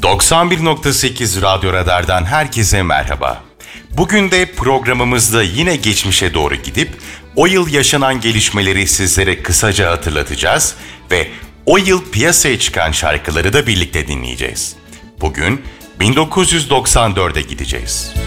91.8 Radyo Radar'dan herkese merhaba. Bugün de programımızda yine geçmişe doğru gidip o yıl yaşanan gelişmeleri sizlere kısaca hatırlatacağız ve o yıl piyasaya çıkan şarkıları da birlikte dinleyeceğiz. Bugün 1994'e gideceğiz.